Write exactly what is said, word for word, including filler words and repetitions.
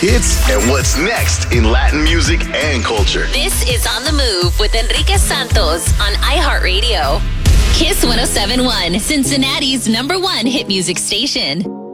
hits and what's next in Latin music and culture. This is On the Move with Enrique Santos on iHeartRadio. Kiss one oh seven point one, Cincinnati's number one hit music station.